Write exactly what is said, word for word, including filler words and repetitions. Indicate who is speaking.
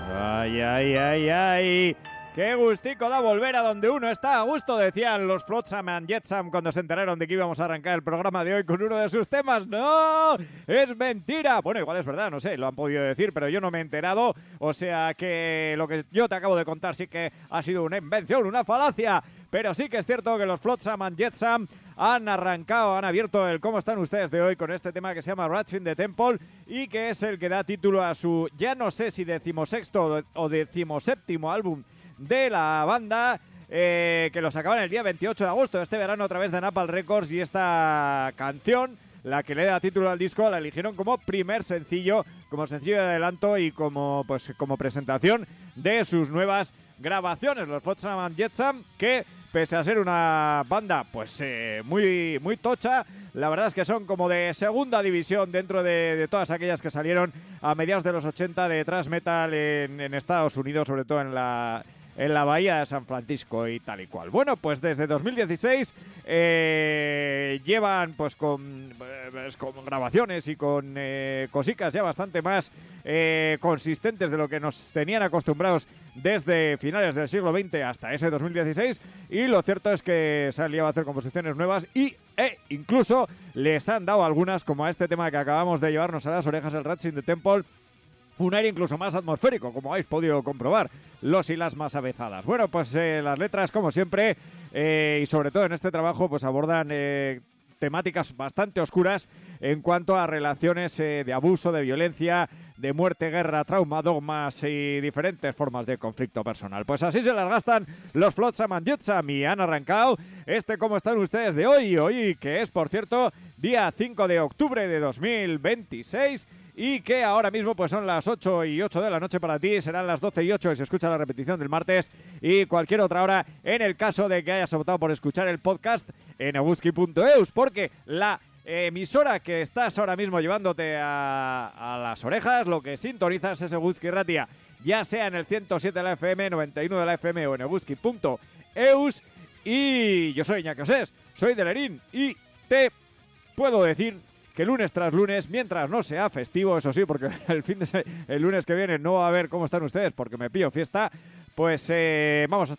Speaker 1: Ay, ay, ay, ay. Qué gustico da volver a donde uno está a gusto, decían los Flotsam and Jetsam cuando se enteraron de que íbamos a arrancar el programa de hoy con uno de sus temas. ¡No! ¡Es mentira! Bueno, igual es verdad, no sé, lo han podido decir, pero yo no me he enterado. O sea que lo que yo te acabo de contar sí que ha sido una invención, una falacia. Pero sí que es cierto que los Flotsam and Jetsam han arrancado, han abierto el ¿Cómo están ustedes? De hoy con este tema que se llama Rats in the Temple y que es el que da título a su, ya no sé si decimosexto o decimoséptimo álbum de la banda, eh, que lo sacaban el día veintiocho de agosto de este verano a través de Napalm Records, y esta canción, la que le da título al disco, la eligieron como primer sencillo, como sencillo de adelanto y como, pues, como presentación de sus nuevas grabaciones. Los Flotsam and Jetsam, que pese a ser una banda pues eh, muy, muy tocha, la verdad es que son como de segunda división dentro de, de todas aquellas que salieron a mediados de los ochenta de thrash metal en, en Estados Unidos, sobre todo en la... en la bahía de San Francisco y tal y cual. Bueno, pues desde dos mil dieciséis eh, llevan pues con, pues, con grabaciones y con eh, cosicas ya bastante más eh, consistentes de lo que nos tenían acostumbrados desde finales del siglo veinte hasta ese dos mil dieciséis, y lo cierto es que se han liado a hacer composiciones nuevas y e incluso les han dado algunas, como a este tema que acabamos de llevarnos a las orejas, el Rats in the Temple, un aire incluso más atmosférico, como habéis podido comprobar, los y las más avezadas. Bueno, pues eh, las letras, como siempre, eh, y sobre todo en este trabajo, pues abordan eh, temáticas bastante oscuras en cuanto a relaciones eh, de abuso, de violencia, de muerte, guerra, trauma, dogmas y diferentes formas de conflicto personal. Pues así se las gastan los Flotsam and Jetsam y han arrancado este ¿Cómo están ustedes? De hoy, hoy que es, por cierto, día cinco de octubre de dos mil veintiséis, y que ahora mismo pues son las ocho y ocho de la noche para ti, serán las doce y ocho y se escucha la repetición del martes y cualquier otra hora en el caso de que hayas optado por escuchar el podcast en eguski punto eus, porque la emisora que estás ahora mismo llevándote a, a las orejas, lo que sintonizas es Eguski Ratia, ya sea en el ciento siete de la F M, noventa y nueve de la F M o en eguski punto eus, y yo soy Iñaki Osés, soy de Lerín y te puedo decir que lunes tras lunes, mientras no sea festivo, eso sí, porque el fin de se- el lunes que viene no va a haber ¿Cómo están ustedes? Porque me pillo fiesta, pues eh, vamos a